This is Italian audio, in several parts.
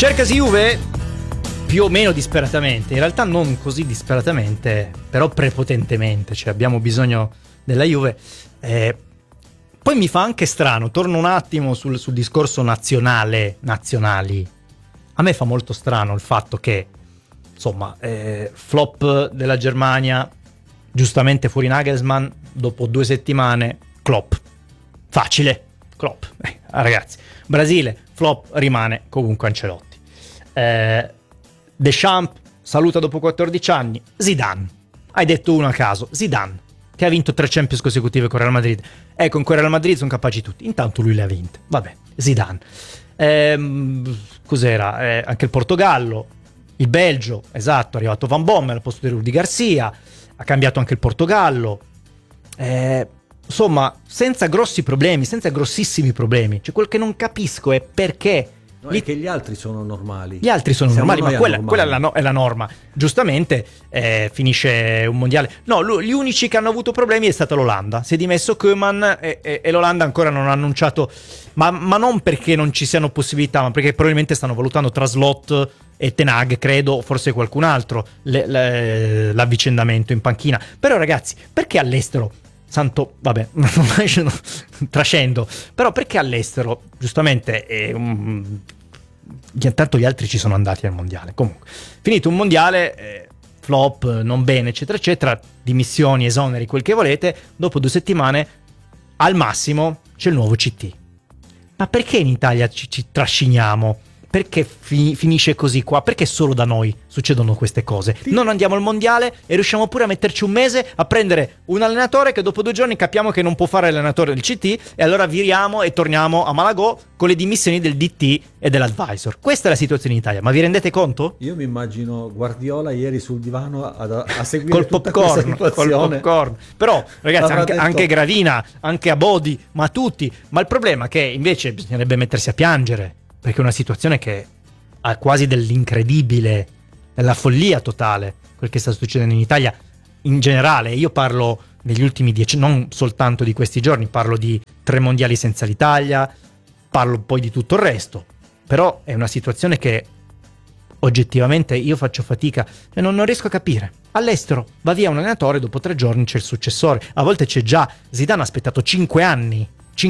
Cercasi Juve più o meno disperatamente, in realtà non così disperatamente, però prepotentemente, cioè abbiamo bisogno della Juve. Poi mi fa anche strano, torno un attimo sul discorso nazionali. A me fa molto strano il fatto che, insomma, flop della Germania, giustamente fuori Nagelsmann, dopo 2 settimane, Klopp. Facile, Klopp. Ragazzi, Brasile, flop, rimane comunque Ancelotti. Deschamps saluta dopo 14 anni. Zidane, hai detto uno a caso, Zidane, che ha vinto 3 Champions consecutive con Real Madrid. Con Real Madrid sono capaci tutti, intanto lui le ha vinte. Vabbè, Zidane. Cos'era? Anche il Portogallo, il Belgio, esatto, è arrivato Van Bommel al posto di Rudi Garcia, ha cambiato anche il Portogallo. Insomma, senza grossi problemi, senza grossissimi problemi. Cioè, quel che non capisco è perché... No, è che gli altri sono normali. Gli altri sono normali, ma quella è la norma. Giustamente finisce un mondiale. No, gli unici che hanno avuto problemi è stata l'Olanda. Si è dimesso Koeman e l'Olanda ancora non ha annunciato, ma non perché non ci siano possibilità, ma perché probabilmente stanno valutando tra Slot e Ten Hag, credo, forse qualcun altro, l'avvicendamento in panchina. Però ragazzi, perché all'estero... Santo, vabbè, trascendo, però perché all'estero, giustamente, intanto gli altri ci sono andati al mondiale. Comunque, finito un mondiale, flop, non bene, eccetera, eccetera, dimissioni, esoneri, quel che volete, dopo 2 settimane, al massimo, c'è il nuovo CT. Ma perché in Italia ci trasciniamo? Perché finisce così qua? Perché solo da noi succedono queste cose? Non andiamo al mondiale e riusciamo pure a metterci un mese a prendere un allenatore che dopo 2 giorni capiamo che non può fare l'allenatore del CT, e allora viriamo e torniamo a Malagò con le dimissioni del DT e dell'advisor. Questa è la situazione in Italia, ma vi rendete conto? Io mi immagino Guardiola ieri sul divano a seguire col tutta popcorn, questa situazione. Col popcorn. Però ragazzi, Avrà anche Gravina, anche Abodi, ma tutti. Ma il problema è che invece bisognerebbe mettersi a piangere, perché è una situazione che ha quasi dell'incredibile, della follia totale, quel che sta succedendo in Italia in generale. Io parlo degli ultimi 10, non soltanto di questi giorni, parlo di 3 mondiali senza l'Italia, parlo poi di tutto il resto. Però è una situazione che oggettivamente io faccio fatica, e non riesco a capire. All'estero va via un allenatore, dopo 3 giorni c'è il successore, a volte c'è già. Zidane ha aspettato 5 anni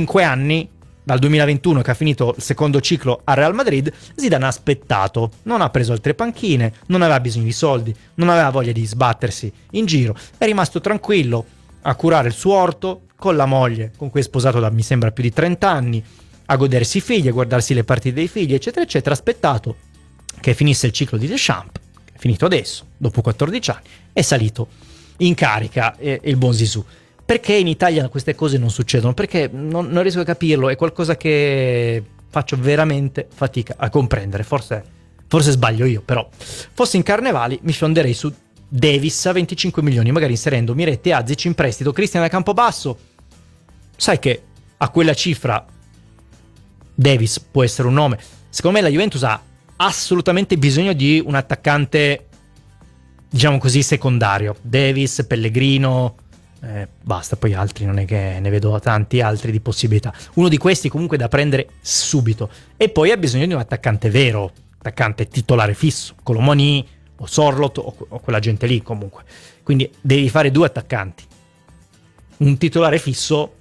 dal 2021, che ha finito il secondo ciclo a Real Madrid. Zidane ha aspettato, non ha preso altre panchine, non aveva bisogno di soldi, non aveva voglia di sbattersi in giro, è rimasto tranquillo a curare il suo orto con la moglie, con cui è sposato da, mi sembra, più di 30 anni, a godersi i figli, a guardarsi le partite dei figli, eccetera eccetera. Ha aspettato che finisse il ciclo di Deschamps, che è finito adesso, dopo 14 anni, è salito in carica il buon Zizou. Perché in Italia queste cose non succedono? Perché non riesco a capirlo, è qualcosa che faccio veramente fatica a comprendere. Forse sbaglio io, però fossi in Carnevali mi fionderei su Davis a 25 milioni, magari inserendo Miretti, Azic in prestito, Christian a Campobasso. Sai che a quella cifra Davis può essere un nome. Secondo me la Juventus ha assolutamente bisogno di un attaccante, diciamo così, secondario. Davis, Pellegrino, basta, poi altri non è che ne vedo tanti altri di possibilità. Uno di questi comunque da prendere subito. E poi ha bisogno di un attaccante vero, attaccante titolare fisso, Colomoni o Sorlot o quella gente lì comunque. Quindi devi fare 2 attaccanti. Un titolare fisso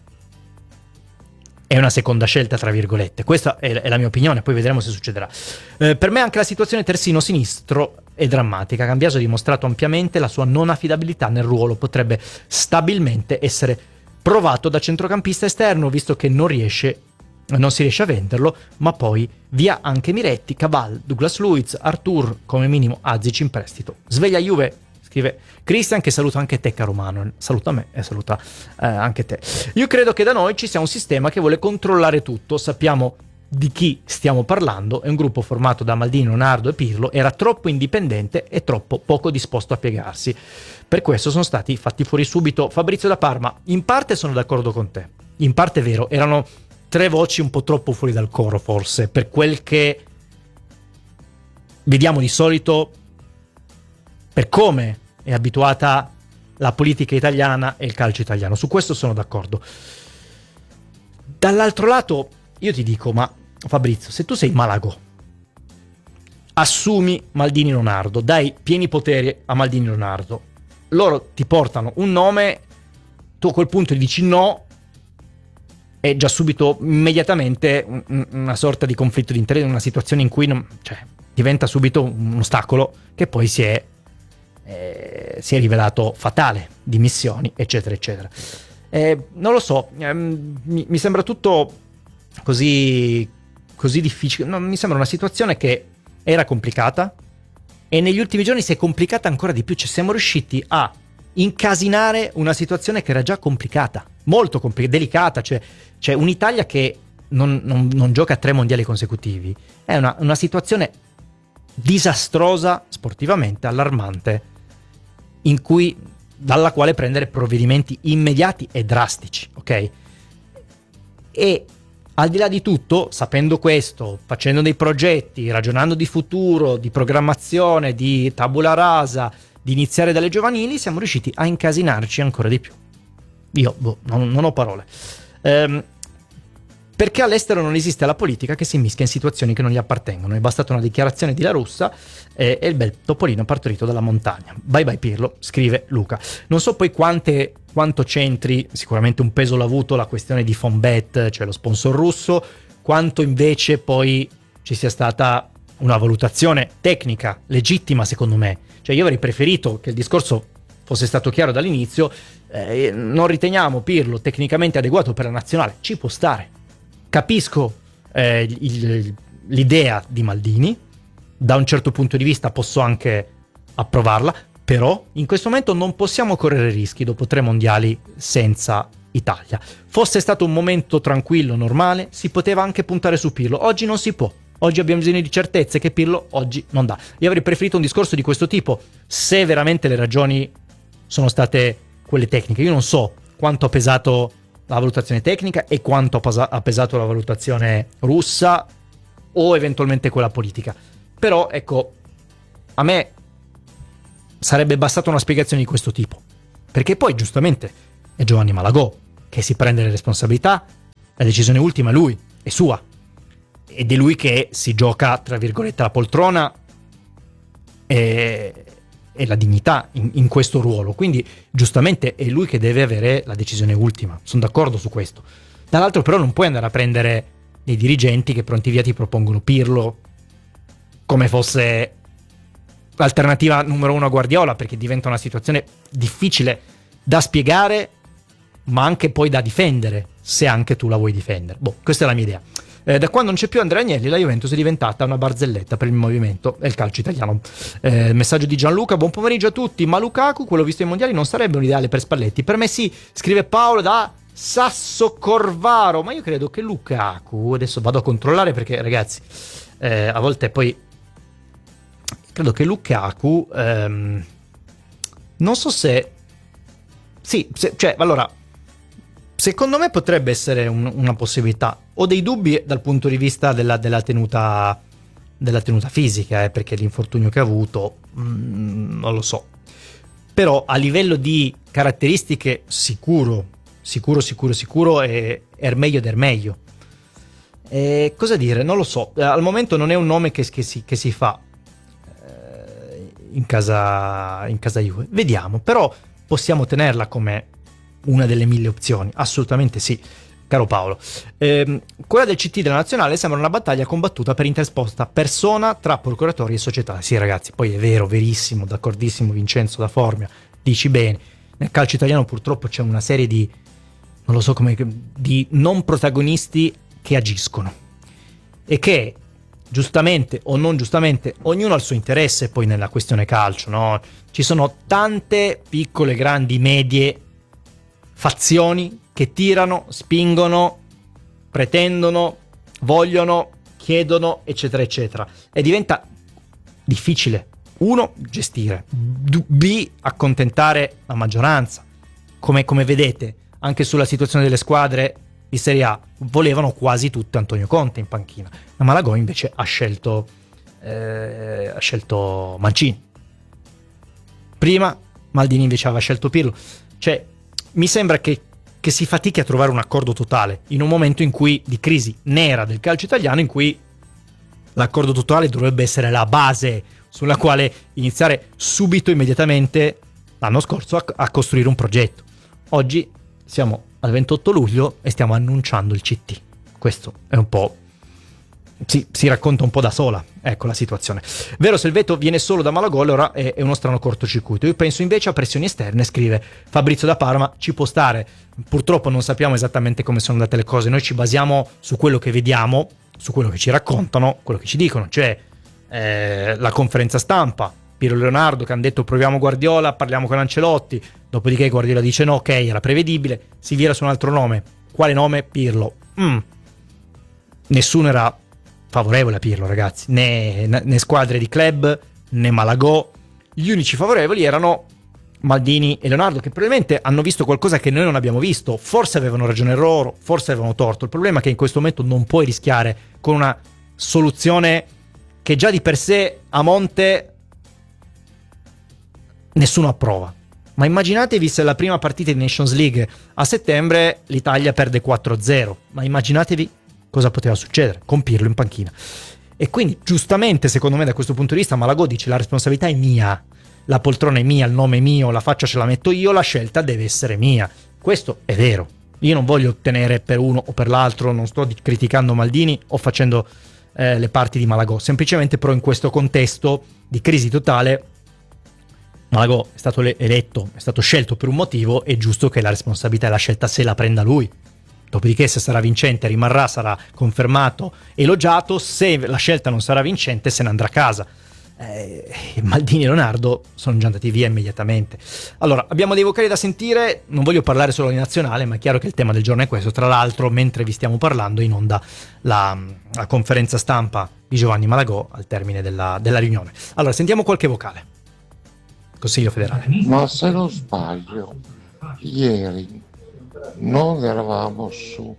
è una seconda scelta, tra virgolette. Questa è la mia opinione, poi vedremo se succederà. Per me anche la situazione terzino sinistro è drammatica. Cambiaso ha dimostrato ampiamente la sua non affidabilità nel ruolo, potrebbe stabilmente essere provato da centrocampista esterno, visto che non si riesce a venderlo. Ma poi via anche Miretti, Cabal, Douglas Luiz, Artur, come minimo Azic in prestito. Sveglia Juve, scrive Christian, che saluta anche te, caro Manuel. Saluta me e saluta anche te. Io credo che da noi ci sia un sistema che vuole controllare tutto. Sappiamo di chi stiamo parlando. È un gruppo formato da Maldini, Leonardo e Pirlo. Era troppo indipendente e troppo poco disposto a piegarsi. Per questo sono stati fatti fuori subito. Fabrizio da Parma, in parte sono d'accordo con te, in parte è vero. Erano 3 voci un po' troppo fuori dal coro, forse, per quel che vediamo di solito, per come è abituata la politica italiana e il calcio italiano. Su questo sono d'accordo. Dall'altro lato io ti dico, ma Fabrizio, se tu sei Malagò assumi Maldini Leonardo, dai pieni poteri a Maldini Leonardo, loro ti portano un nome, tu a quel punto gli dici no, è già subito immediatamente una sorta di conflitto di interesse, una situazione in cui diventa subito un ostacolo che poi si è rivelato fatale, dimissioni eccetera eccetera. Non lo so, mi sembra tutto così difficile, no, mi sembra una situazione che era complicata e negli ultimi giorni si è complicata ancora di più, cioè siamo riusciti a incasinare una situazione che era già complicata, molto delicata, cioè un'Italia che non gioca a 3 mondiali consecutivi, è una situazione disastrosa sportivamente, allarmante, dalla quale prendere provvedimenti immediati e drastici, ok? E al di là di tutto, sapendo questo, facendo dei progetti, ragionando di futuro, di programmazione, di tabula rasa, di iniziare dalle giovanili, siamo riusciti a incasinarci ancora di più. Io non ho parole. Perché all'estero non esiste la politica che si mischia in situazioni che non gli appartengono. È bastata una dichiarazione di La Russa e il bel topolino partorito dalla montagna. Bye bye Pirlo, scrive Luca. Non so poi quanto c'entri, sicuramente un peso l'ha avuto la questione di Fonbet, cioè lo sponsor russo, quanto invece poi ci sia stata una valutazione tecnica, legittima secondo me. Cioè io avrei preferito che il discorso fosse stato chiaro dall'inizio, non riteniamo Pirlo tecnicamente adeguato per la nazionale, ci può stare. Capisco l'idea di Maldini, da un certo punto di vista posso anche approvarla, però in questo momento non possiamo correre rischi dopo 3 mondiali senza Italia. Fosse stato un momento tranquillo, normale, si poteva anche puntare su Pirlo. Oggi non si può. Oggi abbiamo bisogno di certezze che Pirlo oggi non dà. Io avrei preferito un discorso di questo tipo, se veramente le ragioni sono state quelle tecniche. Io non so quanto ha pesato la valutazione tecnica e quanto ha pesato la valutazione russa o eventualmente quella politica. Però ecco, a me sarebbe bastata una spiegazione di questo tipo, perché poi giustamente è Giovanni Malagò che si prende le responsabilità, la decisione ultima è lui, è sua, ed è lui che si gioca tra virgolette la poltrona e la dignità in questo ruolo, quindi giustamente è lui che deve avere la decisione ultima, sono d'accordo su questo. Dall'altro però non puoi andare a prendere dei dirigenti che pronti via ti propongono Pirlo come fosse l'alternativa numero 1 a Guardiola, perché diventa una situazione difficile da spiegare ma anche poi da difendere, se anche tu la vuoi difendere. Questa è la mia idea. Da quando non c'è più Andrea Agnelli, la Juventus è diventata una barzelletta per il movimento e il calcio italiano. Messaggio di Gianluca: buon pomeriggio a tutti, ma Lukaku, quello visto ai mondiali, non sarebbe un ideale per Spalletti? Per me sì, scrive Paolo da Sasso Corvaro, ma io credo che Lukaku, adesso vado a controllare perché ragazzi a volte poi credo che Lukaku non so se sì, cioè allora secondo me potrebbe essere una possibilità. Ho dei dubbi dal punto di vista della tenuta fisica, perché l'infortunio che ha avuto non lo so, però a livello di caratteristiche sicuro è meglio del meglio. Cosa dire? Non lo so, al momento non è un nome che si fa in casa Juve. Vediamo, però possiamo tenerla come una delle 1000 opzioni, assolutamente sì, caro Paolo. Quella del CT della nazionale sembra una battaglia combattuta per intersposta persona tra procuratori e società. Sì ragazzi, poi è vero, verissimo, d'accordissimo Vincenzo da Formia, dici bene. Nel calcio italiano purtroppo c'è una serie di, non lo so come, di non protagonisti che agiscono e che giustamente o non giustamente ognuno ha il suo interesse poi nella questione calcio, no? Ci sono tante piccole, grandi, medie fazioni che tirano, spingono, pretendono, vogliono, chiedono, eccetera, eccetera. E diventa difficile, uno, gestire, b, accontentare la maggioranza. Come vedete, anche sulla situazione delle squadre di Serie A, volevano quasi tutte Antonio Conte in panchina. Ma Malagò invece ha scelto Mancini. Prima Maldini invece aveva scelto Pirlo. Cioè, mi sembra che si fatichi a trovare un accordo totale in un momento in cui di crisi nera del calcio italiano, in cui l'accordo totale dovrebbe essere la base sulla quale iniziare subito, immediatamente, l'anno scorso, a costruire un progetto. Oggi siamo al 28 luglio e stiamo annunciando il CT. Questo è un po'... si racconta un po' da sola, ecco la situazione. Vero, se il veto viene solo da Malagò, allora è uno strano cortocircuito. Io penso invece a pressioni esterne, scrive Fabrizio da Parma. Ci può stare, purtroppo non sappiamo esattamente come sono andate le cose, noi ci basiamo su quello che vediamo, su quello che ci raccontano, quello che ci dicono, cioè la conferenza stampa, Piero Leonardo che hanno detto proviamo Guardiola, parliamo con Ancelotti, dopodiché Guardiola dice no, ok, era prevedibile, si vira su un altro nome. Quale nome? Pirlo. Nessuno era favorevole a Pirlo, ragazzi, né squadre di club né Malagò. Gli unici favorevoli erano Maldini e Leonardo, che probabilmente hanno visto qualcosa che noi non abbiamo visto. Forse avevano ragione loro, forse avevano torto. Il problema è che in questo momento non puoi rischiare con una soluzione che già di per sé a monte nessuno approva. Ma immaginatevi se la prima partita di Nations League a settembre l'Italia perde 4-0. Ma immaginatevi cosa poteva succedere con Pirlo in panchina. E quindi giustamente, secondo me, da questo punto di vista Malagò dice la responsabilità è mia, la poltrona è mia, il nome è mio, la faccia ce la metto io, la scelta deve essere mia. Questo è vero. Io non voglio ottenere per uno o per l'altro, non sto criticando Maldini o facendo le parti di Malagò, semplicemente però in questo contesto di crisi totale Malagò è stato eletto, è stato scelto per un motivo, è giusto che la responsabilità e la scelta se la prenda lui. Dopodiché se sarà vincente rimarrà, sarà confermato, elogiato. Se la scelta non sarà vincente se ne andrà a casa. Maldini e Leonardo sono già andati via immediatamente. Allora, abbiamo dei vocali da sentire, non voglio parlare solo di nazionale, ma è chiaro che il tema del giorno è questo. Tra l'altro, mentre vi stiamo parlando, in onda la conferenza stampa di Giovanni Malagò al termine della riunione. Allora, sentiamo qualche vocale. Consiglio federale. Ma se non sbaglio, ieri non eravamo su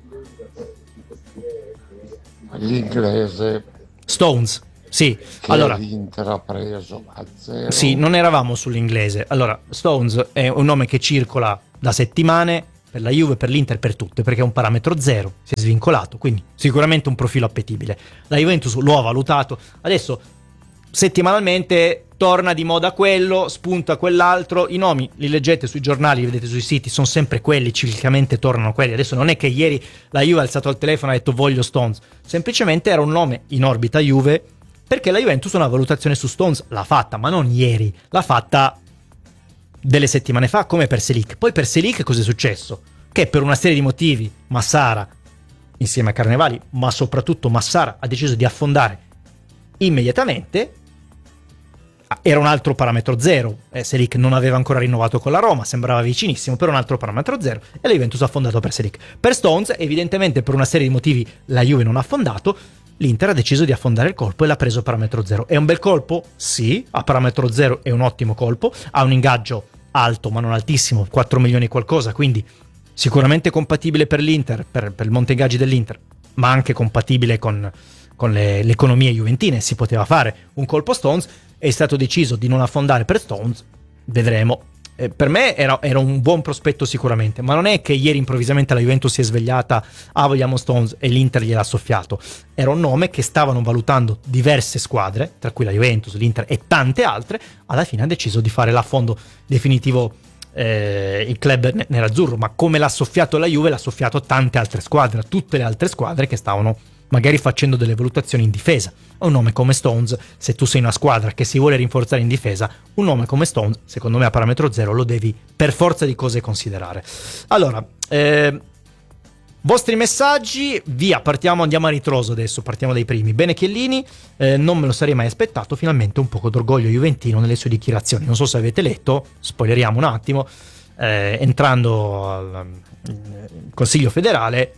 l'inglese Stones, sì. che Allora, l'Inter ha preso a 0. sì, non eravamo sull'inglese. Allora, Stones è un nome che circola da settimane per la Juve, per l'Inter, per tutte, perché è un parametro zero, si è svincolato, quindi sicuramente un profilo appetibile. La Juventus lo ha valutato. Adesso settimanalmente torna di moda quello, spunta quell'altro, i nomi li leggete sui giornali, li vedete sui siti, sono sempre quelli, ciclicamente tornano quelli. Adesso non è che ieri la Juve ha alzato il telefono e ha detto voglio Stones, semplicemente era un nome in orbita Juve, perché la Juventus una valutazione su Stones l'ha fatta, ma non ieri, l'ha fatta delle settimane fa, come per Selic. Poi per Selic cosa è successo? Che per una serie di motivi Massara, insieme a Carnevali, ma soprattutto Massara, ha deciso di affondare immediatamente. Era un altro parametro zero, Selic non aveva ancora rinnovato con la Roma, sembrava vicinissimo, per un altro parametro zero, e la Juventus ha affondato per Selic. Per Stones, evidentemente per una serie di motivi la Juve non ha affondato, l'Inter ha deciso di affondare il colpo e l'ha preso a parametro zero. È un bel colpo? Sì, a parametro zero è un ottimo colpo, ha un ingaggio alto ma non altissimo, 4 milioni e qualcosa, quindi sicuramente compatibile per l'Inter, per il monte ingaggi dell'Inter, ma anche compatibile con le economie juventine. Si poteva fare un colpo Stones, è stato deciso di non affondare per Stones, vedremo. Per me era un buon prospetto sicuramente, ma non è che ieri improvvisamente la Juventus si è svegliata, vogliamo Stones, e l'Inter gliel'ha soffiato. Era un nome che stavano valutando diverse squadre, tra cui la Juventus, l'Inter e tante altre. Alla fine ha deciso di fare l'affondo definitivo il club nerazzurro, ma come l'ha soffiato la Juve l'ha soffiato tante altre squadre, tutte le altre squadre che stavano magari facendo delle valutazioni in difesa. Un nome come Stones, se tu sei una squadra che si vuole rinforzare in difesa, un nome come Stones, secondo me a parametro zero, lo devi per forza di cose considerare. Allora, vostri messaggi, via, andiamo a ritroso adesso, partiamo dai primi. Bene Chiellini, non me lo sarei mai aspettato, finalmente un poco d'orgoglio juventino nelle sue dichiarazioni. Non so se avete letto, spoileriamo un attimo, entrando al Consiglio federale,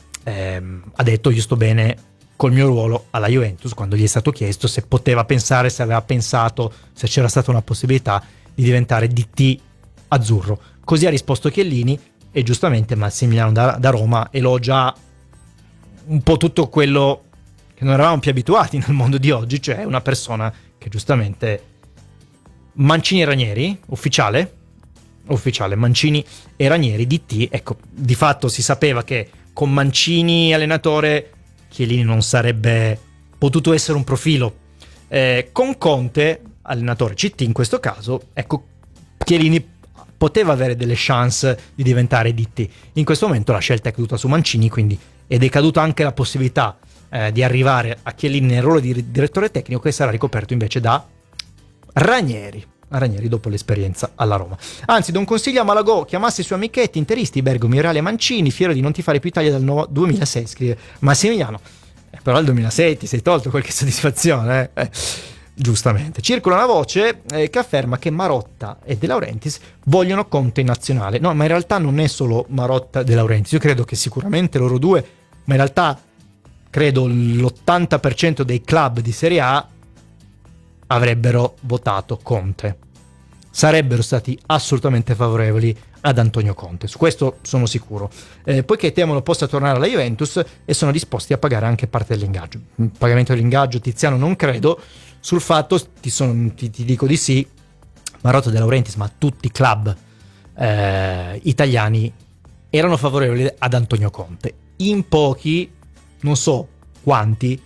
ha detto io sto bene col mio ruolo alla Juventus, quando gli è stato chiesto se poteva pensare, se aveva pensato, se c'era stata una possibilità di diventare DT azzurro. Così ha risposto Chiellini, e giustamente Massimiliano da Roma elogia un po' tutto quello che non eravamo più abituati nel mondo di oggi, cioè una persona che giustamente Mancini e Ranieri, ufficiale Mancini e Ranieri DT, ecco, di fatto si sapeva che con Mancini allenatore Chiellini non sarebbe potuto essere un profilo. Con Conte, allenatore CT in questo caso, ecco, Chiellini poteva avere delle chance di diventare DT. In questo momento la scelta è caduta su Mancini, quindi, ed è caduta anche la possibilità di arrivare a Chiellini nel ruolo di direttore tecnico, che sarà ricoperto invece da Ranieri dopo l'esperienza alla Roma. Anzi, do un consiglio a Malagò: chiamasse i suoi amichetti interisti Bergomi, Reale e Mancini, fiero di non tifare più Italia dal 2006, scrive Massimiliano. Però al 2006 ti sei tolto qualche soddisfazione, giustamente. Circola una voce che afferma che Marotta e De Laurentiis vogliono Conte in nazionale. No, ma in realtà non è solo Marotta e De Laurentiis. Io credo che sicuramente loro due, ma in realtà credo l'80% dei club di Serie A avrebbero votato Conte. Sarebbero stati assolutamente favorevoli ad Antonio Conte, su questo sono sicuro, poiché temono possa tornare alla Juventus e sono disposti a pagare anche parte dell'ingaggio. Il pagamento dell'ingaggio Tiziano non credo, sul fatto ti dico di sì. Marotta, De Laurentiis, ma tutti i club italiani erano favorevoli ad Antonio Conte. In pochi, non so quanti,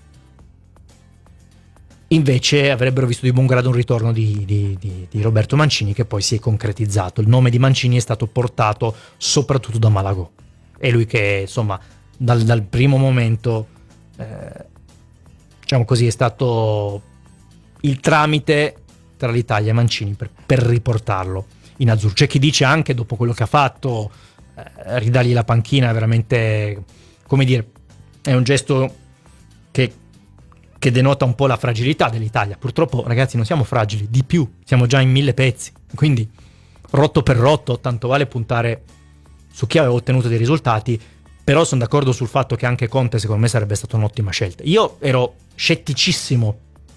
invece avrebbero visto di buon grado un ritorno di Roberto Mancini, che poi si è concretizzato. Il nome di Mancini è stato portato soprattutto da Malagò. È lui che, insomma, dal primo momento, diciamo così, è stato il tramite tra l'Italia e Mancini per riportarlo in azzurro. C'è chi dice anche, dopo quello che ha fatto, ridargli la panchina è veramente, come dire, è un gesto che denota un po' la fragilità dell'Italia. Purtroppo, ragazzi, non siamo fragili, di più, siamo già in 1000 pezzi, quindi rotto per rotto, tanto vale puntare su chi aveva ottenuto dei risultati. Però sono d'accordo sul fatto che anche Conte, secondo me, sarebbe stata un'ottima scelta. Io ero scetticissimo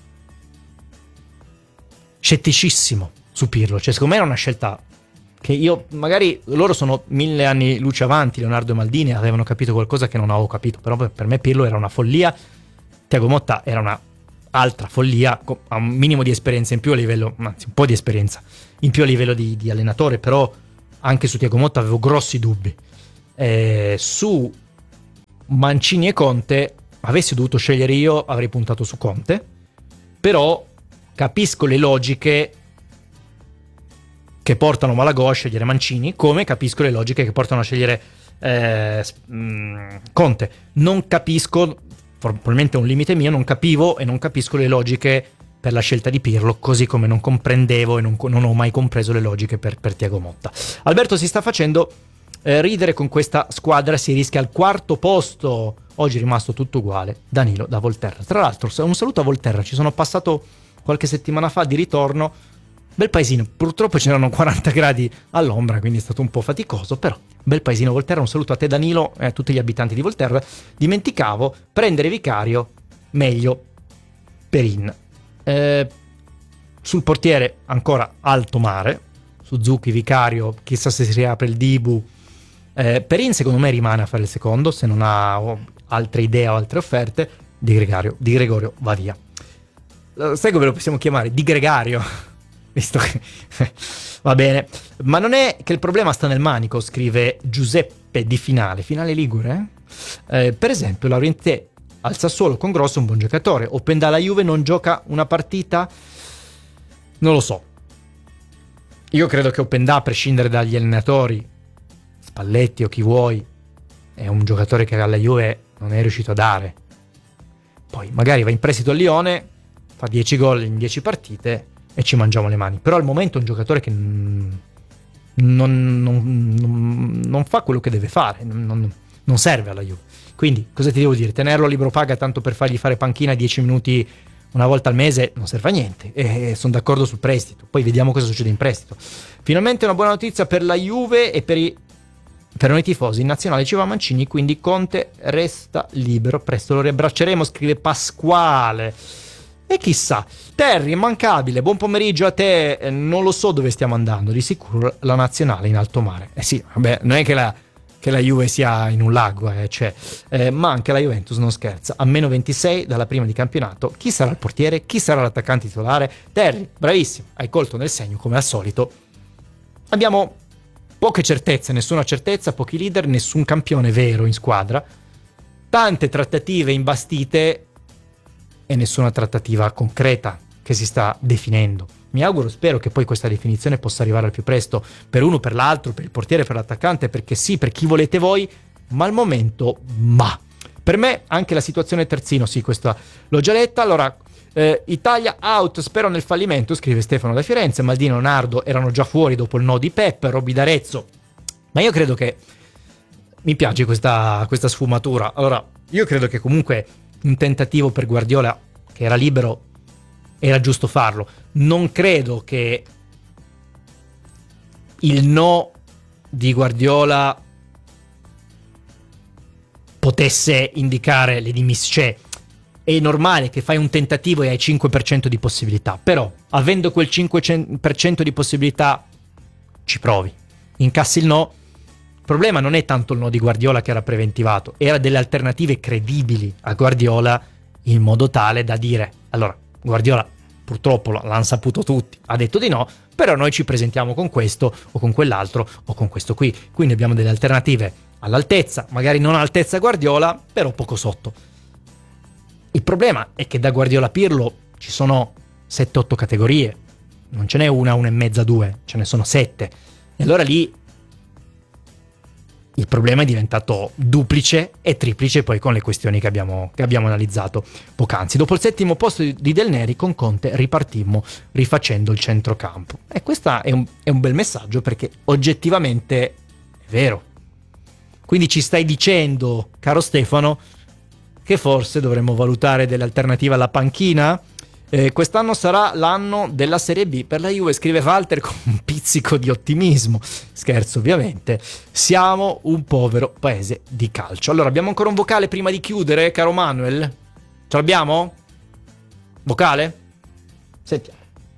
su Pirlo, cioè secondo me era una scelta che io, magari loro sono 1000 anni luce avanti, Leonardo e Maldini avevano capito qualcosa che non avevo capito, però per me Pirlo era una follia. Thiago Motta era una altra follia, ha un minimo di esperienza in più a livello, anzi un po' di esperienza in più a livello di allenatore, però anche su Thiago Motta avevo grossi dubbi. Su Mancini e Conte, avessi dovuto scegliere io, avrei puntato su Conte, però capisco le logiche che portano Malagò a scegliere Mancini, come capisco le logiche che portano a scegliere Conte. Non capisco, probabilmente è un limite mio, non capivo e non capisco le logiche per la scelta di Pirlo, così come non comprendevo e non ho mai compreso le logiche per Thiago Motta. Alberto si sta facendo ridere con questa squadra, si rischia al 4º posto, oggi è rimasto tutto uguale. Danilo da Volterra. Tra l'altro, un saluto a Volterra, ci sono passato qualche settimana fa di ritorno, bel paesino, purtroppo c'erano 40 gradi all'ombra, quindi è stato un po' faticoso, però bel paesino Volterra. Un saluto a te Danilo e a tutti gli abitanti di Volterra. Dimenticavo, prendere Vicario, meglio Perin. Sul portiere ancora alto mare, Suzuki, Vicario, chissà se si riapre il Dibu. Perin secondo me rimane a fare il secondo, se non ha altre idee o altre offerte. Di Gregorio va via. Sai come lo possiamo chiamare? Di Gregario, visto che va bene. Ma non è che il problema sta nel manico, scrive Giuseppe di Finale Ligure. Per esempio Laurentiis al Sassuolo con Grosso è un buon giocatore. Openda alla Juve non gioca una partita? Non lo so. Io credo che Openda, a prescindere dagli allenatori, Spalletti o chi vuoi, è un giocatore che alla Juve non è riuscito a dare. Poi magari va in prestito a Lione, fa 10 gol in 10 partite e ci mangiamo le mani. Però al momento è un giocatore che non fa quello che deve fare, non serve alla Juve. Quindi cosa ti devo dire? Tenerlo a libro paga tanto per fargli fare panchina 10 minuti una volta al mese non serve a niente, e sono d'accordo sul prestito. Poi vediamo cosa succede in prestito. Finalmente una buona notizia per la Juve e per noi tifosi. In nazionale ci va Mancini, quindi Conte resta libero, presto lo riabbracceremo, scrive Pasquale. E chissà, Terry, immancabile, buon pomeriggio a te. Non lo so dove stiamo andando, di sicuro la nazionale in alto mare. Sì, vabbè, non è che la Juve sia in un lago, ma anche la Juventus non scherza. A meno 26 dalla prima di campionato. Chi sarà il portiere? Chi sarà l'attaccante titolare? Terry, bravissimo, hai colto nel segno come al solito. Abbiamo poche certezze, nessuna certezza, pochi leader, nessun campione vero in squadra. Tante trattative imbastite e nessuna trattativa concreta che si sta definendo. Mi auguro, spero che poi questa definizione possa arrivare al più presto, per uno, per l'altro, per il portiere, per l'attaccante, perché sì, per chi volete voi, ma al momento, per me anche la situazione terzino, sì, questa l'ho già letta. Allora, Italia out, spero nel fallimento, scrive Stefano da Firenze. Maldino e Nardo erano già fuori dopo il no di Peppe. Robby d'Arezzo, ma io credo che mi piace questa sfumatura. Allora, io credo che comunque un tentativo per Guardiola, che era libero, era giusto farlo. Non credo che il no di Guardiola potesse indicare le dimissioni. Cioè, è normale che fai un tentativo e hai 5% di possibilità, però avendo quel 5% di possibilità ci provi, incassi il no. Il problema non è tanto il no di Guardiola, che era preventivato, era delle alternative credibili a Guardiola, in modo tale da dire: allora, Guardiola purtroppo l'hanno saputo tutti, ha detto di no, però noi ci presentiamo con questo o con quell'altro o con questo qui, quindi abbiamo delle alternative all'altezza, magari non all'altezza Guardiola, però poco sotto. Il problema è che da Guardiola a Pirlo ci sono 7-8 categorie, non ce n'è una e mezza, due, ce ne sono 7, e allora lì il problema è diventato duplice e triplice, poi con le questioni che abbiamo analizzato poc'anzi. Dopo il 7° posto di Del Neri, con Conte ripartimmo rifacendo il centrocampo, e questo è un bel messaggio, perché oggettivamente è vero. Quindi ci stai dicendo, caro Stefano, che forse dovremmo valutare delle alternative alla panchina? Quest'anno sarà l'anno della Serie B per la Juve, scrive Walter con un pizzico di ottimismo. Scherzo, ovviamente. Siamo un povero paese di calcio. Allora, abbiamo ancora un vocale prima di chiudere, caro Manuel? Ce l'abbiamo? Vocale? Sentiamo.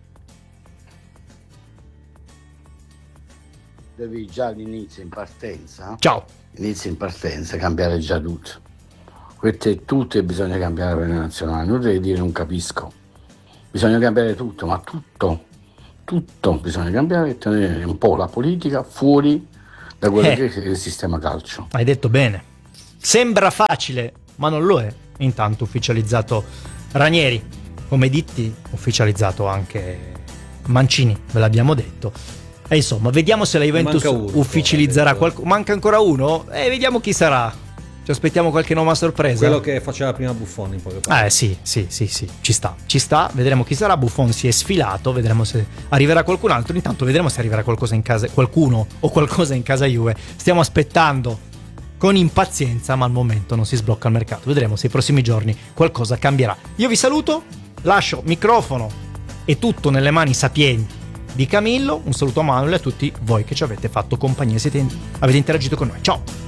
Devi già all'inizio, in partenza. Ciao. Inizio in partenza, cambiare già tutto. Questo è tutto, e bisogna cambiare per le nazionali. Non devi dire non capisco. Bisogna cambiare tutto, ma tutto bisogna cambiare, e tenere un po' la politica fuori da quello che è il sistema calcio. Hai detto bene. Sembra facile, ma non lo è. Intanto ufficializzato Ranieri, come ditti, ufficializzato anche Mancini, ve l'abbiamo detto. E insomma, vediamo se la Juventus ufficializzerà qualcuno. Manca ancora uno? Vediamo chi sarà. Ci aspettiamo qualche nuova sorpresa. Quello che faceva prima Buffon in poche parole. Sì, ci sta, vedremo chi sarà. Buffon si è sfilato, vedremo se arriverà qualcun altro. Intanto vedremo se arriverà qualcosa in casa, qualcuno o qualcosa in casa Juve. Stiamo aspettando con impazienza, ma al momento non si sblocca il mercato. Vedremo se i prossimi giorni qualcosa cambierà. Io vi saluto, lascio microfono e tutto nelle mani sapienti di Camillo. Un saluto a Manuel e a tutti voi che ci avete fatto compagnia, avete interagito con noi. Ciao.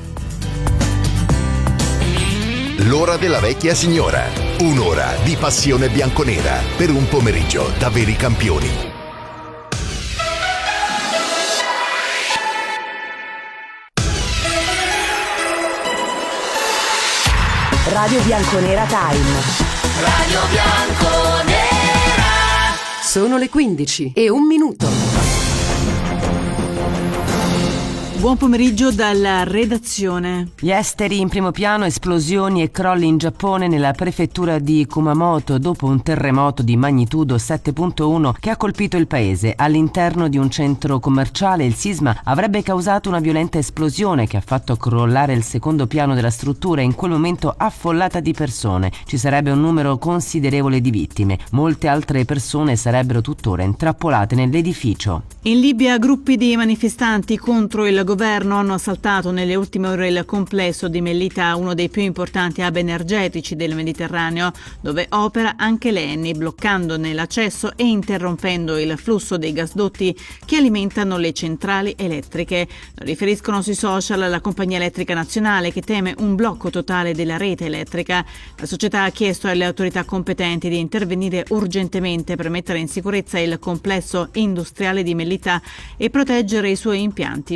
L'ora della vecchia signora. Un'ora di passione bianconera per un pomeriggio da veri campioni. Radio Bianconera Time. Radio Bianconera. Sono le 15:01. Buon pomeriggio dalla redazione. Gli esteri in primo piano, esplosioni e crolli in Giappone nella prefettura di Kumamoto dopo un terremoto di magnitudo 7.1 che ha colpito il paese. All'interno di un centro commerciale il sisma avrebbe causato una violenta esplosione che ha fatto crollare il secondo piano della struttura, in quel momento affollata di persone. Ci sarebbe un numero considerevole di vittime. Molte altre persone sarebbero tuttora intrappolate nell'edificio. In Libia gruppi di manifestanti contro il governo hanno assaltato nelle ultime ore il complesso di Mellitah, uno dei più importanti hub energetici del Mediterraneo, dove opera anche l'Eni, bloccandone l'accesso e interrompendo il flusso dei gasdotti che alimentano le centrali elettriche. Lo riferiscono sui social la compagnia elettrica nazionale, che teme un blocco totale della rete elettrica. La società ha chiesto alle autorità competenti di intervenire urgentemente per mettere in sicurezza il complesso industriale di Mellitah e proteggere i suoi impianti petroliferi.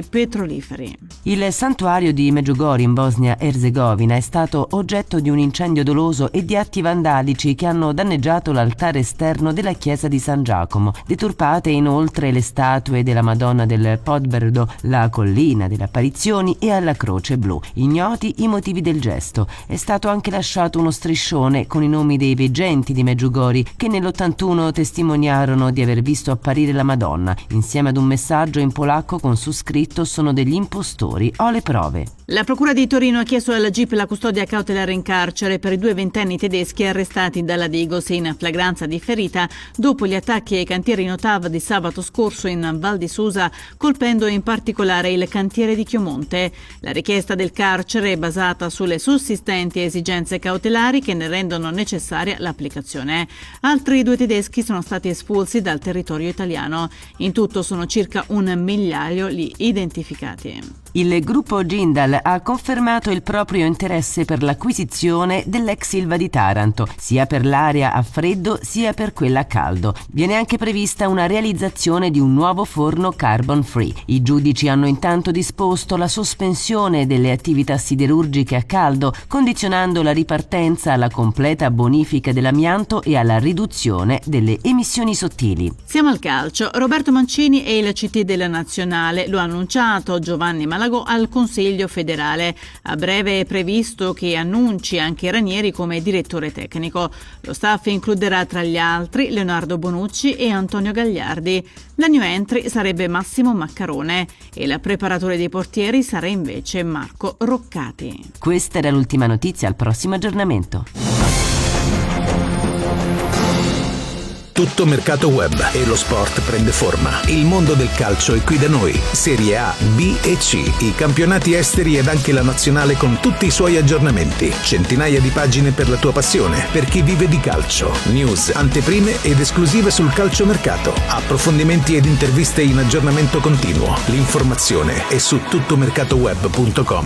petroliferi. Il santuario di Medjugorje in Bosnia-Erzegovina è stato oggetto di un incendio doloso e di atti vandalici che hanno danneggiato l'altare esterno della chiesa di San Giacomo. Deturpate inoltre le statue della Madonna del Podbrdo, la collina delle apparizioni e alla Croce Blu. Ignoti i motivi del gesto. È stato anche lasciato uno striscione con i nomi dei veggenti di Medjugorje che nell'81 testimoniarono di aver visto apparire la Madonna, insieme ad un messaggio in polacco con su scritto "sono degli impostori, ho le prove". La procura di Torino ha chiesto al GIP la custodia cautelare in carcere per i 2 ventenni tedeschi arrestati dalla Digos in flagranza differita dopo gli attacchi ai cantieri Notav di sabato scorso in Val di Susa, colpendo in particolare il cantiere di Chiomonte. La richiesta del carcere è basata sulle sussistenti esigenze cautelari che ne rendono necessaria l'applicazione. Altri 2 tedeschi sono stati espulsi dal territorio italiano. In tutto sono circa 1 migliaio gli identificati. Il gruppo Jindal ha confermato il proprio interesse per l'acquisizione dell'ex Ilva di Taranto, sia per l'area a freddo sia per quella a caldo. Viene anche prevista una realizzazione di un nuovo forno carbon free. I giudici hanno intanto disposto la sospensione delle attività siderurgiche a caldo, condizionando la ripartenza alla completa bonifica dell'amianto e alla riduzione delle emissioni sottili. Siamo al calcio. Roberto Mancini e il CT della Nazionale. Lo ha annunciato Giovanni Malagò al Consiglio federale. A breve è previsto che annunci anche Ranieri come direttore tecnico. Lo staff includerà tra gli altri Leonardo Bonucci e Antonio Gagliardi. La new entry sarebbe Massimo Maccarone e il preparatore dei portieri sarà invece Marco Roccati. Questa era l'ultima notizia, al prossimo aggiornamento. Tutto mercato web e lo sport prende forma. Il mondo del calcio è qui da noi. Serie A, B e C, i campionati esteri ed anche la nazionale con tutti i suoi aggiornamenti. Centinaia di pagine per la tua passione, per chi vive di calcio. News, anteprime ed esclusive sul calciomercato. Approfondimenti ed interviste in aggiornamento continuo. L'informazione è su tuttomercatoweb.com.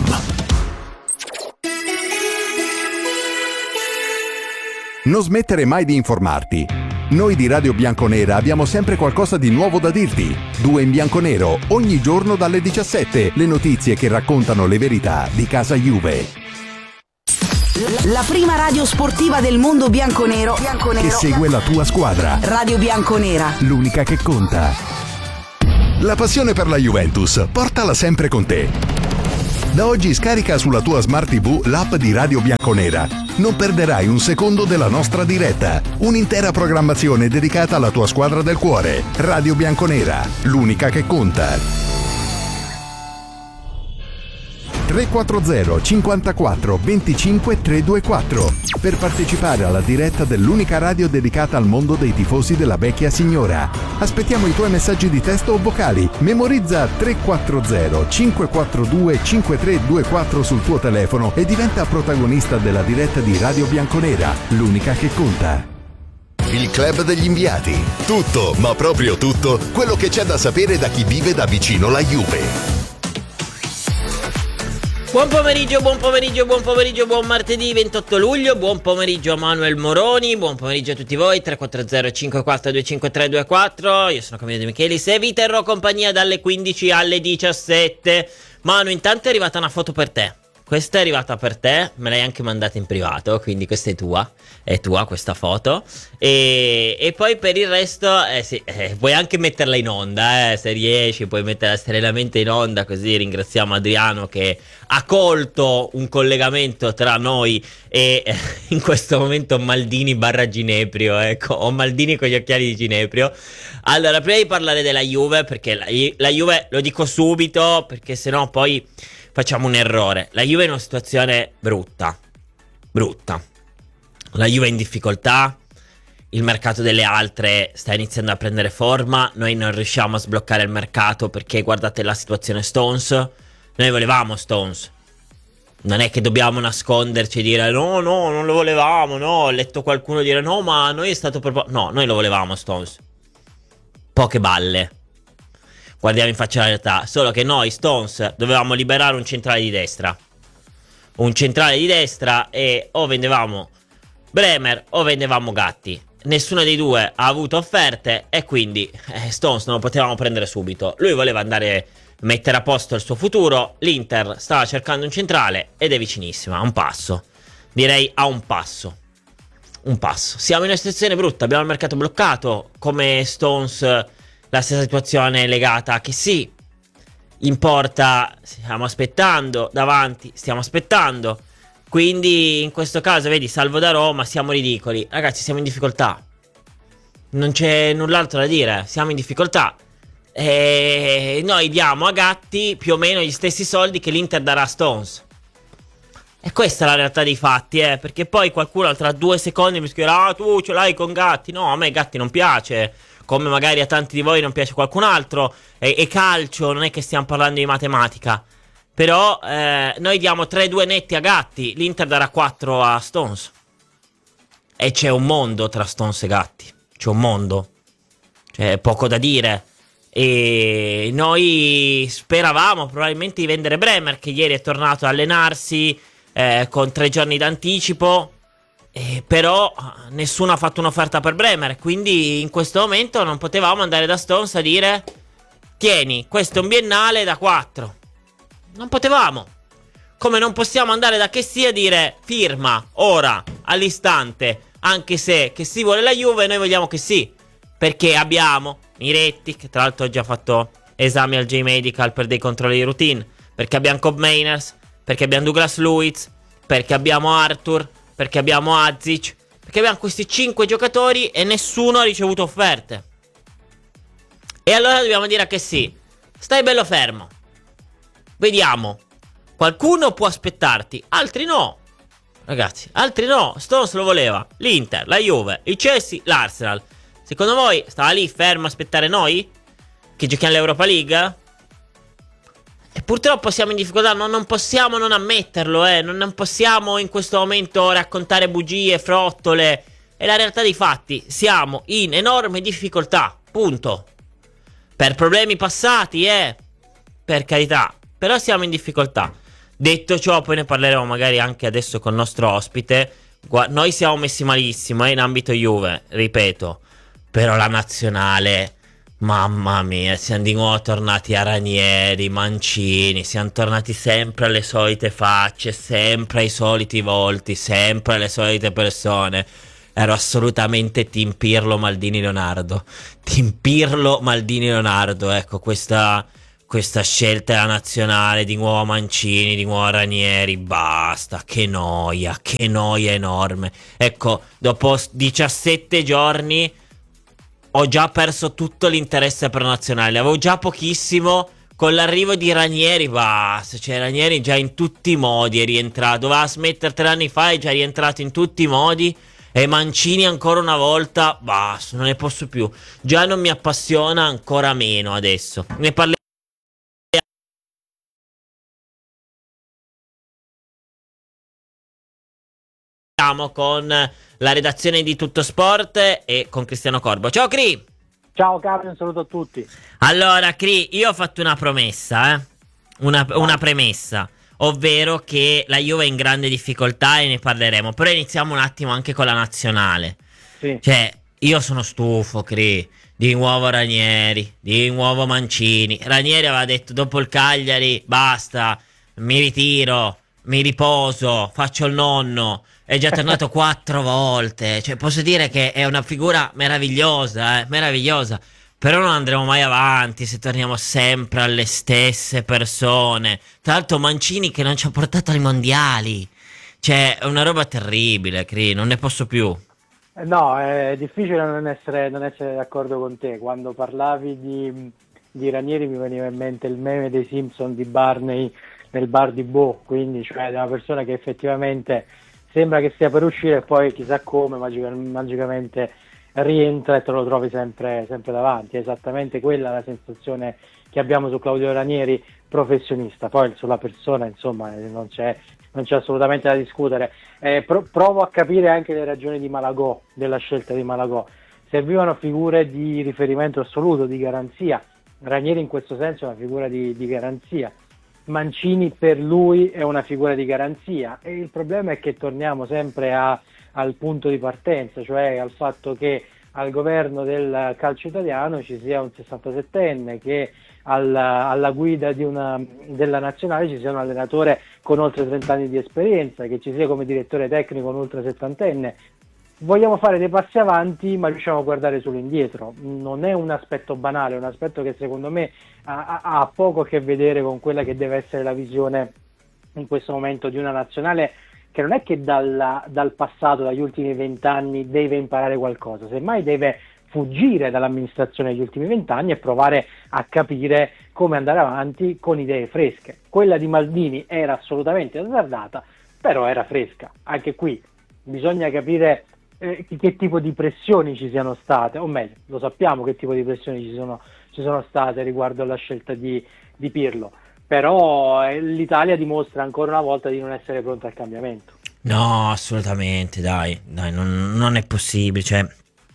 Non smettere mai di informarti. Noi di Radio Bianconera abbiamo sempre qualcosa di nuovo da dirti. 2 in bianco-nero, ogni giorno dalle 17. Le notizie che raccontano le verità di casa Juve. La prima radio sportiva del mondo bianconero. Che segue la tua squadra. Radio Bianconera. L'unica che conta. La passione per la Juventus, portala sempre con te. Da oggi scarica sulla tua Smart TV l'app di Radio Bianconera. Non perderai un secondo della nostra diretta. Un'intera programmazione dedicata alla tua squadra del cuore. Radio Bianconera, l'unica che conta. 340 54 25 324 per partecipare alla diretta dell'unica radio dedicata al mondo dei tifosi della vecchia signora. Aspettiamo i tuoi messaggi di testo o vocali. Memorizza 340 542 5324 sul tuo telefono e diventa protagonista della diretta di Radio Bianconera, l'unica che conta. Il club degli inviati. Tutto, ma proprio tutto, quello che c'è da sapere da chi vive da vicino la Juve. Buon pomeriggio, buon martedì 28 luglio, buon pomeriggio a Manuel Moroni, buon pomeriggio a tutti voi, 340 54 25324, io sono Camillo De Michelis e vi terrò compagnia dalle 15 alle 17. Manu, intanto è arrivata una foto per te. Questa è arrivata per te, me l'hai anche mandata in privato, quindi questa è tua questa foto. E poi per il resto, puoi anche metterla in onda, se riesci, puoi metterla serenamente in onda, così ringraziamo Adriano che ha colto un collegamento tra noi e in questo momento Maldini / Gineprio, ecco, o Maldini con gli occhiali di Gineprio. Allora, prima di parlare della Juve, perché la Juve, lo dico subito, perché sennò poi facciamo un errore. La Juve è in una situazione brutta. La Juve è in difficoltà. Il mercato delle altre sta iniziando a prendere forma. Noi non riusciamo a sbloccare il mercato perché guardate la situazione Stones. Noi volevamo Stones. Non è che dobbiamo nasconderci e dire no, non lo volevamo, no. Ho letto qualcuno dire no, ma noi è stato proposto. No, noi lo volevamo Stones. Poche balle. Guardiamo in faccia la realtà. Solo che noi Stones dovevamo liberare un centrale di destra. E o vendevamo Bremer o vendevamo Gatti. Nessuno dei due ha avuto offerte e quindi Stones non lo potevamo prendere subito. Lui voleva andare mettere a posto il suo futuro. L'Inter stava cercando un centrale ed è vicinissima, a un passo. Direi a un passo. Un passo. Siamo in una situazione brutta, abbiamo il mercato bloccato. Come Stones, la stessa situazione legata a che sì, in porta stiamo aspettando, davanti stiamo aspettando. Quindi in questo caso, vedi, salvo da Roma, siamo ridicoli. Ragazzi, siamo in difficoltà. Non c'è null'altro da dire, siamo in difficoltà. E noi diamo a Gatti più o meno gli stessi soldi che l'Inter darà a Stones. E questa è la realtà dei fatti, perché poi qualcuno tra 2 secondi mi scriverà: ah, tu ce l'hai con Gatti. No, a me Gatti non piace, come magari a tanti di voi non piace qualcun altro. E calcio, non è che stiamo parlando di matematica. Però noi diamo 3-2 netti a Gatti, l'Inter darà 4 a Stones. E c'è un mondo tra Stones e Gatti. C'è un mondo. C'è poco da dire. E noi speravamo probabilmente di vendere Bremer, che ieri è tornato a allenarsi con 3 giorni d'anticipo. Però nessuno ha fatto un'offerta per Bremer. Quindi in questo momento non potevamo andare da Stones a dire: tieni, questo è un biennale da 4. Non potevamo. Come non possiamo andare da Kessie a dire: firma, ora, all'istante. Anche se Kessie vuole la Juve, noi vogliamo Kessie. Perché abbiamo Miretti, che tra l'altro oggi ha fatto esami al J-Medical per dei controlli di routine. Perché abbiamo Cobb Mainers. Perché abbiamo Douglas Luiz. Perché abbiamo Arthur. Perché abbiamo Azic. Perché abbiamo questi 5 giocatori e nessuno ha ricevuto offerte. E allora dobbiamo dire a Kessie: stai bello fermo. Vediamo. Qualcuno può aspettarti, altri no. Ragazzi, altri no. Stones lo voleva. L'Inter, la Juve, il Chelsea, l'Arsenal. Secondo voi stava lì fermo a aspettare noi? Che giochiamo l'Europa League? E purtroppo siamo in difficoltà. Non possiamo non ammetterlo, non possiamo in questo momento raccontare bugie, frottole. È la realtà dei fatti. Siamo in enorme difficoltà. Punto. Per problemi passati, per carità. Però siamo in difficoltà. Detto ciò, poi ne parleremo magari anche adesso con il nostro ospite. Noi siamo messi malissimo in ambito Juve, ripeto. Però la nazionale, mamma mia, siamo di nuovo tornati a Ranieri, Mancini. Siamo tornati sempre alle solite facce, sempre ai soliti volti, sempre alle solite persone. Ero assolutamente Team Pirlo, Maldini, Leonardo. Team Pirlo, Maldini, Leonardo. Ecco, questa scelta della nazionale, di nuovo Mancini, di nuovo Ranieri, basta, che noia enorme. Ecco, dopo 17 giorni ho già perso tutto l'interesse per la nazionale, avevo già pochissimo. Con l'arrivo di Ranieri basta, cioè Ranieri già in tutti i modi è rientrato, doveva smettere 3 anni fa, è già rientrato in tutti i modi. E Mancini ancora una volta, basta, non ne posso più. Già non mi appassiona, ancora meno adesso. Ne parleremo con la redazione di Tutto Sport e con Cristiano Corbo. Ciao Cri! Ciao Carlo, un saluto a tutti. Allora Cri, io ho fatto una promessa, una premessa, ovvero che la Juve è in grande difficoltà e ne parleremo. Però iniziamo un attimo anche con la nazionale. Sì. Cioè, io sono stufo, Cri, di nuovo Ranieri, di nuovo Mancini. Ranieri aveva detto dopo il Cagliari: basta, mi ritiro, mi riposo, faccio il nonno. È già tornato 4 volte. Cioè, posso dire che è una figura meravigliosa, meravigliosa. Però non andremo mai avanti se torniamo sempre alle stesse persone. Tra l'altro Mancini che non ci ha portato ai mondiali. Cioè, è una roba terribile, Cri, non ne posso più. No, è difficile non essere d'accordo con te. Quando parlavi di Ranieri mi veniva in mente il meme dei Simpson di Barney nel bar di Bo, quindi cioè di una persona che effettivamente sembra che stia per uscire e poi chissà come magicamente rientra e te lo trovi sempre davanti. È esattamente quella la sensazione che abbiamo su Claudio Ranieri, professionista. Poi sulla persona insomma non c'è assolutamente da discutere. Provo a capire anche le ragioni di Malagò, della scelta di Malagò. Servivano figure di riferimento assoluto, di garanzia. Ranieri in questo senso è una figura di garanzia. Mancini per lui è una figura di garanzia, e il problema è che torniamo sempre al punto di partenza, cioè al fatto che al governo del calcio italiano ci sia un 67enne che alla guida della nazionale ci sia un allenatore con oltre 30 anni di esperienza, che ci sia come direttore tecnico un ultra settantenne. Vogliamo fare dei passi avanti, ma riusciamo a guardare solo indietro. Non è un aspetto banale, è un aspetto che secondo me ha poco a che vedere con quella che deve essere la visione in questo momento di una nazionale, che non è che dal passato, dagli ultimi 20 anni deve imparare qualcosa, semmai deve fuggire dall'amministrazione degli ultimi 20 anni e provare a capire come andare avanti con idee fresche. Quella di Maldini era assolutamente azzardata, però era fresca. Anche qui bisogna capire che tipo di pressioni ci siano state, o meglio, lo sappiamo che tipo di pressioni ci sono state riguardo alla scelta di Pirlo, però l'Italia dimostra ancora una volta di non essere pronta al cambiamento. No, assolutamente, dai, non è possibile, cioè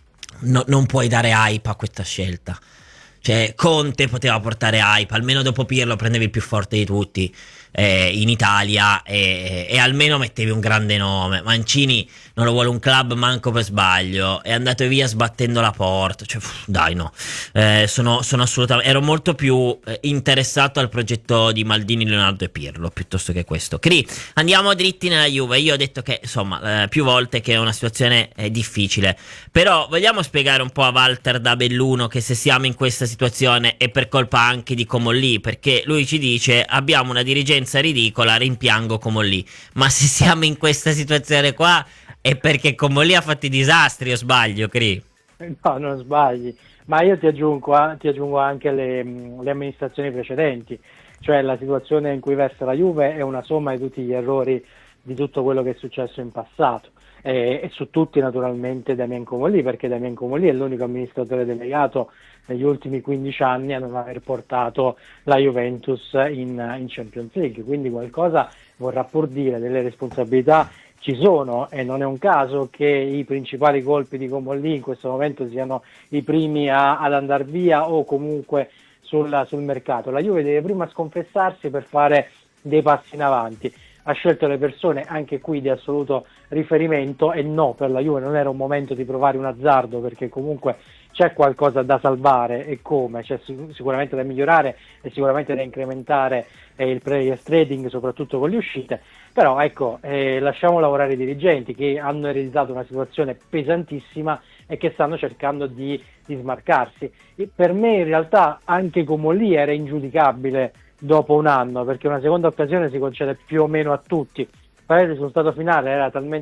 non puoi dare hype a questa scelta. Cioè, Conte poteva portare hype, almeno dopo Pirlo prendevi il più forte di tutti in Italia e almeno mettevi un grande nome. Mancini non lo vuole un club manco per sbaglio, è andato via sbattendo la porta, cioè, dai, no, sono assolutamente, ero molto più interessato al progetto di Maldini, Leonardo e Pirlo piuttosto che questo. Cri, andiamo dritti nella Juve. Io ho detto che insomma più volte che è una situazione difficile, però vogliamo spiegare un po' a Walter da Belluno che se siamo in questa situazione è per colpa anche di Comolli, perché lui ci dice abbiamo una dirigenza ridicola, rimpiango Comolli, ma se siamo in questa situazione qua è perché Comolli ha fatto i disastri, o sbaglio, Cri? No, non sbagli, ma io ti aggiungo anche le amministrazioni precedenti, cioè la situazione in cui versa la Juve è una somma di tutti gli errori di tutto quello che è successo in passato, e su tutti naturalmente Damien Comolli, perché Damien Comolli è l'unico amministratore delegato negli ultimi 15 anni a non aver portato la Juventus in Champions League, quindi qualcosa vorrà pur dire, delle responsabilità ci sono, e non è un caso che i principali colpi di Comolli in questo momento siano i primi ad andare via o comunque sul mercato. La Juve deve prima sconfessarsi per fare dei passi in avanti. Ha scelto le persone anche qui di assoluto riferimento, e no, per la Juve non era un momento di provare un azzardo, perché comunque c'è qualcosa da salvare, e come, c'è sicuramente da migliorare e sicuramente da incrementare il player trading, soprattutto con le uscite, però ecco, lasciamo lavorare i dirigenti che hanno ereditato una situazione pesantissima e che stanno cercando di smarcarsi. E per me in realtà anche Comolli era ingiudicabile dopo un anno, perché una seconda occasione si concede più o meno a tutti. Il risultato finale era talmente